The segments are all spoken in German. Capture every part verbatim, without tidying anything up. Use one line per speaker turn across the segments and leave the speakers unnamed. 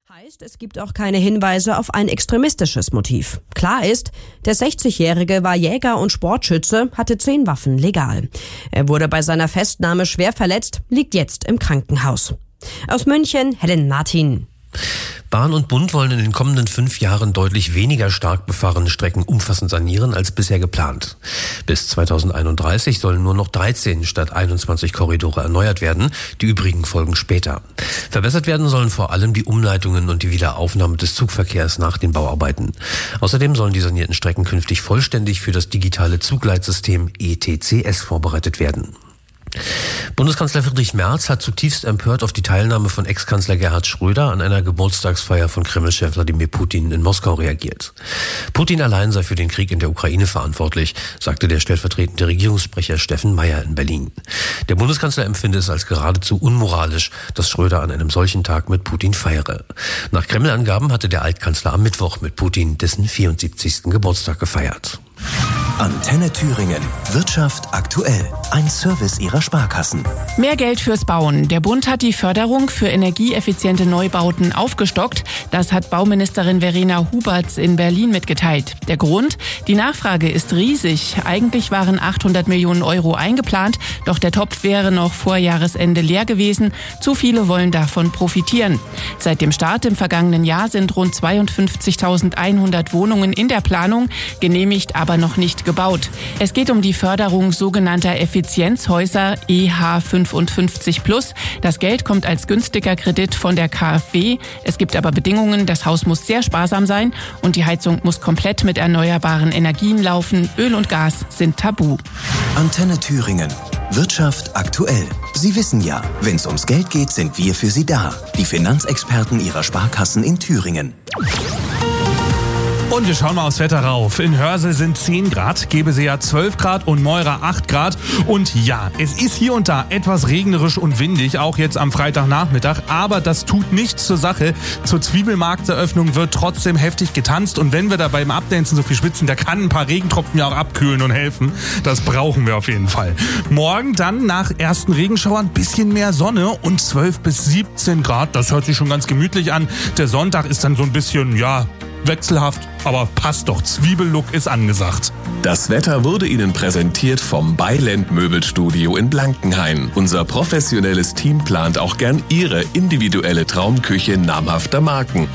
Heißt, es gibt auch keine Hinweise auf ein extremistisches Motiv. Klar ist, der sechzigjährige war Jäger und Sportschütze, hatte zehn Waffen legal. Er wurde bei seiner Festnahme schwer verletzt, liegt jetzt im Krankenhaus. Aus München, Helen Martin.
Bahn und Bund wollen in den kommenden fünf Jahren deutlich weniger stark befahrene Strecken umfassend sanieren als bisher geplant. Bis zweitausendeinunddreißig sollen nur noch dreizehn statt einundzwanzig Korridore erneuert werden. Die übrigen folgen später. Verbessert werden sollen vor allem die Umleitungen und die Wiederaufnahme des Zugverkehrs nach den Bauarbeiten. Außerdem sollen die sanierten Strecken künftig vollständig für das digitale Zugleitsystem E T C S vorbereitet werden. Bundeskanzler Friedrich Merz hat zutiefst empört auf die Teilnahme von Ex-Kanzler Gerhard Schröder an einer Geburtstagsfeier von Kreml-Chef Wladimir Putin in Moskau reagiert. Putin allein sei für den Krieg in der Ukraine verantwortlich, sagte der stellvertretende Regierungssprecher Steffen Meyer in Berlin. Der Bundeskanzler empfinde es als geradezu unmoralisch, dass Schröder an einem solchen Tag mit Putin feiere. Nach Kreml-Angaben hatte der Altkanzler am Mittwoch mit Putin dessen vierundsiebzigsten Geburtstag gefeiert.
Antenne Thüringen. Wirtschaft aktuell. Ein Service Ihrer Sparkassen.
Mehr Geld fürs Bauen. Der Bund hat die Förderung für energieeffiziente Neubauten aufgestockt. Das hat Bauministerin Verena Huberts in Berlin mitgeteilt. Der Grund? Die Nachfrage ist riesig. Eigentlich waren achthundert Millionen Euro eingeplant, doch der Topf wäre noch vor Jahresende leer gewesen. Zu viele wollen davon profitieren. Seit dem Start im vergangenen Jahr sind rund zweiundfünfzigtausendeinhundert Wohnungen in der Planung, genehmigt aber noch nicht gebaut. Es geht um die Förderung sogenannter Effizienzhäuser E H fünfundfünfzig plus. Das Geld kommt als günstiger Kredit von der K f W. Es gibt aber Bedingungen, das Haus muss sehr sparsam sein und die Heizung muss komplett mit erneuerbaren Energien laufen. Öl und Gas sind tabu.
Antenne Thüringen. Wirtschaft aktuell. Sie wissen ja, wenn es ums Geld geht, sind wir für Sie da. Die Finanzexperten Ihrer Sparkassen in Thüringen.
Und wir schauen mal aufs Wetter rauf. In Hörsel sind zehn Grad, Gebesee zwölf Grad und Meurer acht Grad. Und ja, es ist hier und da etwas regnerisch und windig, auch jetzt am Freitagnachmittag. Aber das tut nichts zur Sache. Zur Zwiebelmarkteröffnung wird trotzdem heftig getanzt. Und wenn wir da beim Abdancen so viel schwitzen, da kann ein paar Regentropfen ja auch abkühlen und helfen. Das brauchen wir auf jeden Fall. Morgen dann nach ersten Regenschauern ein bisschen mehr Sonne und zwölf bis siebzehn Grad. Das hört sich schon ganz gemütlich an. Der Sonntag ist dann so ein bisschen, ja, wechselhaft, aber passt doch. Zwiebellook ist angesagt.
Das Wetter wurde Ihnen präsentiert vom Beiland Möbelstudio in Blankenhain. Unser professionelles Team plant auch gern Ihre individuelle Traumküche namhafter Marken.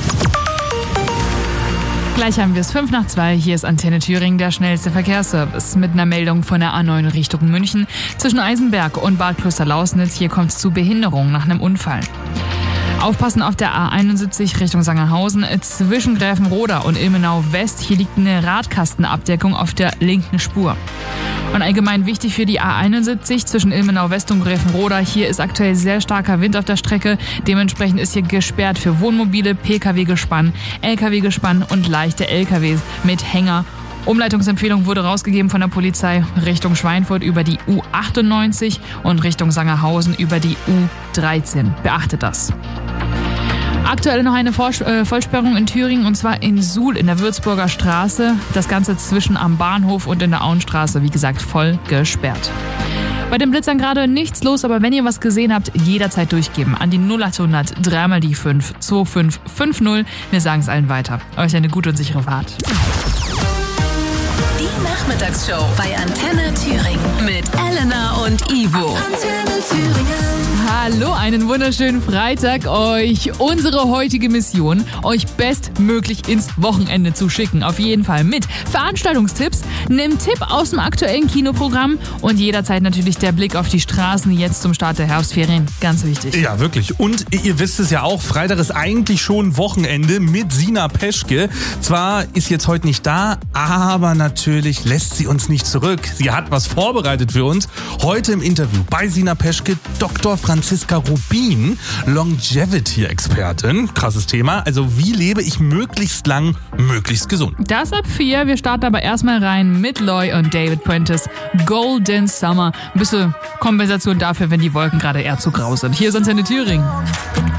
Gleich haben wir es fünf nach zwei. Hier ist Antenne Thüringen, der schnellste Verkehrsservice. Mit einer Meldung von der A neun Richtung München. Zwischen Eisenberg und Bad Klosterlausnitz. Hier kommt es zu Behinderungen nach einem Unfall. Aufpassen auf der A einundsiebzig Richtung Sangerhausen zwischen Gräfenroda und Ilmenau West. Hier liegt eine Radkastenabdeckung auf der linken Spur. Und allgemein wichtig für die A einundsiebzig zwischen Ilmenau West und Gräfenroda. Hier ist aktuell sehr starker Wind auf der Strecke. Dementsprechend ist hier gesperrt für Wohnmobile, P K W-Gespann, L K W-Gespann und leichte L K Ws mit Hänger. Umleitungsempfehlung wurde rausgegeben von der Polizei Richtung Schweinfurt über die U achtundneunzig und Richtung Sangerhausen über die U dreizehn. Beachtet das. Aktuell noch eine Vors- äh, Vollsperrung in Thüringen und zwar in Suhl in der Würzburger Straße. Das Ganze zwischen am Bahnhof und in der Auenstraße, wie gesagt, voll gesperrt. Bei den Blitzern gerade nichts los, aber wenn ihr was gesehen habt, jederzeit durchgeben. An die null achthundert, dreimal die fünf, zwei fünf fünf null. Wir sagen es allen weiter. Euch eine gute und sichere Fahrt.
Die Nachmittagsshow bei Antenne Thüringen mit Elena und Ivo. Antenne Thüringen.
Hallo, einen wunderschönen Freitag euch. Unsere heutige Mission, euch bestmöglich ins Wochenende zu schicken. Auf jeden Fall mit Veranstaltungstipps, einem Tipp aus dem aktuellen Kinoprogramm und jederzeit natürlich der Blick auf die Straßen jetzt zum Start der Herbstferien. Ganz wichtig.
Ja, wirklich. Und ihr wisst es ja auch, Freitag ist eigentlich schon Wochenende mit Sina Peschke. Zwar ist jetzt heute nicht da, aber natürlich lässt sie uns nicht zurück. Sie hat was vorbereitet für uns. Heute im Interview bei Sina Peschke Doktor Franziska Rubin, Longevity-Expertin. Krasses Thema. Also wie lebe ich möglichst lang, möglichst gesund?
Das ab vier. Wir starten aber erstmal rein mit Loy und David Prentice. Golden Summer. Ein bisschen Kompensation dafür, wenn die Wolken gerade eher zu grau sind. Hier ist Antenne Thüringen.